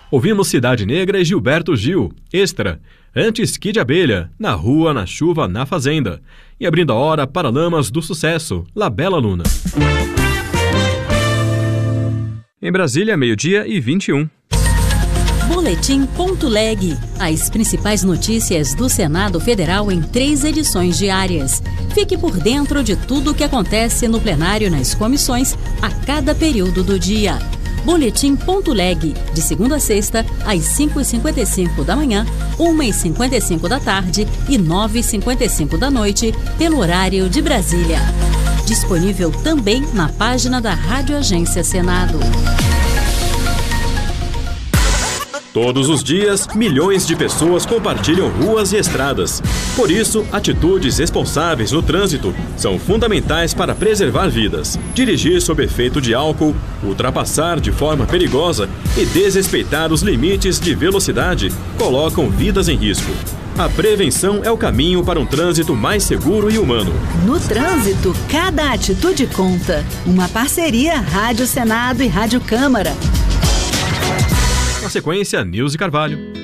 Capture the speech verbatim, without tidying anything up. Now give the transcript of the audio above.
Ouvimos Cidade Negra e Gilberto Gil, Extra. Antes Kid Abelha, Na Rua, Na Chuva, Na Fazenda. E abrindo a hora, Paralamas do Sucesso, La Bela Luna. Em Brasília, meio-dia e vinte e um. Boletim.leg. As principais notícias do Senado Federal em três edições diárias. Fique por dentro de tudo o que acontece no plenário nas comissões a cada período do dia. Boletim.leg, de segunda a sexta, às cinco e cinquenta e cinco da manhã, uma e cinquenta e cinco da tarde e nove e cinquenta e cinco da noite, pelo horário de Brasília. Disponível também na página da Rádio Agência Senado. Todos os dias, milhões de pessoas compartilham ruas e estradas. Por isso, atitudes responsáveis no trânsito são fundamentais para preservar vidas. Dirigir sob efeito de álcool, ultrapassar de forma perigosa e desrespeitar os limites de velocidade colocam vidas em risco. A prevenção é o caminho para um trânsito mais seguro e humano. No trânsito, cada atitude conta. Uma parceria Rádio Senado e Rádio Câmara. Na sequência, Nilce Carvalho.